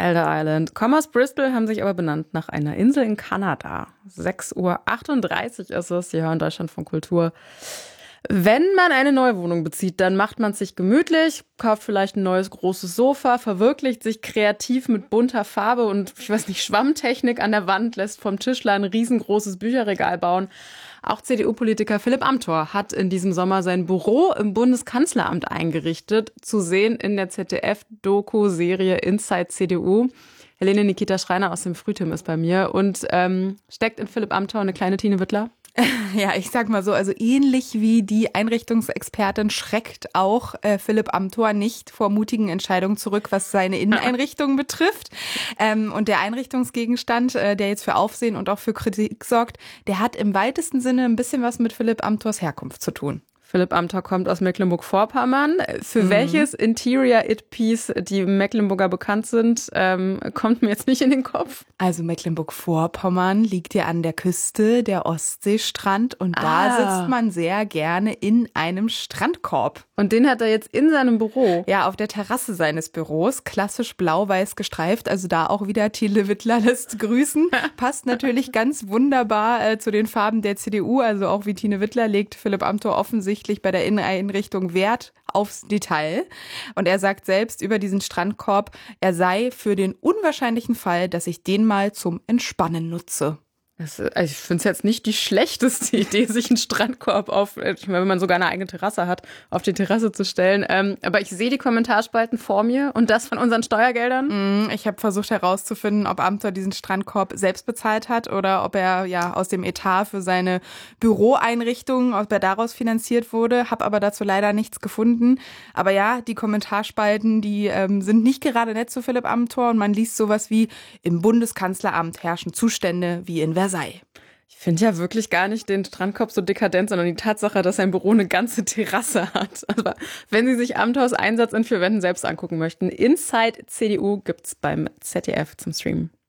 Elder Island. Kommen aus Bristol, haben sich aber benannt nach einer Insel in Kanada. 6:38 Uhr ist es. Sie hören Deutschland von Kultur. Wenn man eine neue Wohnung bezieht, dann macht man es sich gemütlich, kauft vielleicht ein neues großes Sofa, verwirklicht sich kreativ mit bunter Farbe und, ich weiß nicht, Schwammtechnik an der Wand, lässt vom Tischler ein riesengroßes Bücherregal bauen. Auch CDU-Politiker Philipp Amthor hat in diesem Sommer sein Büro im Bundeskanzleramt eingerichtet, zu sehen in der ZDF-Doku-Serie Inside CDU. Helene Nikita Schreiner aus dem Frühtim ist bei mir und steckt in Philipp Amthor eine kleine Tine Wittler? Ja, ich sag mal so, also ähnlich wie die Einrichtungsexpertin schreckt auch Philipp Amthor nicht vor mutigen Entscheidungen zurück, was seine Inneneinrichtung betrifft. Und der Einrichtungsgegenstand, der jetzt für Aufsehen und auch für Kritik sorgt, der hat im weitesten Sinne ein bisschen was mit Philipp Amthors Herkunft zu tun. Philipp Amthor kommt aus Mecklenburg-Vorpommern. Für welches Interior-It-Piece die Mecklenburger bekannt sind, kommt mir jetzt nicht in den Kopf. Also Mecklenburg-Vorpommern liegt ja an der Küste, der Ostseestrand. Und da sitzt man sehr gerne in einem Strandkorb. Und den hat er jetzt in seinem Büro? Ja, auf der Terrasse seines Büros. Klassisch blau-weiß gestreift. Also da auch wieder Tine Wittler lässt grüßen. Passt natürlich ganz wunderbar zu den Farben der CDU. Also auch wie Tine Wittler legt Philipp Amthor offensichtlich bei der Inneneinrichtung Wert aufs Detail. Und er sagt selbst über diesen Strandkorb, er sei für den unwahrscheinlichen Fall, dass ich den mal zum Entspannen nutze. Ich finde es jetzt nicht die schlechteste Idee, sich einen Strandkorb wenn man sogar eine eigene Terrasse hat, auf die Terrasse zu stellen. Aber ich sehe die Kommentarspalten vor mir und das von unseren Steuergeldern. Ich habe versucht herauszufinden, ob Amthor diesen Strandkorb selbst bezahlt hat oder ob er ja aus dem Etat für seine Büroeinrichtung, ob er daraus finanziert wurde. Habe aber dazu leider nichts gefunden. Aber ja, die Kommentarspalten, die sind nicht gerade nett zu Philipp Amthor und man liest sowas wie: Im Bundeskanzleramt herrschen Zustände wie in Versailles. Ich finde ja wirklich gar nicht den Strandkorb so dekadent, sondern die Tatsache, dass sein Büro eine ganze Terrasse hat. Aber wenn Sie sich Amthors Einsatz in 4 Wänden selbst angucken möchten, Inside CDU gibt's beim ZDF zum Streamen.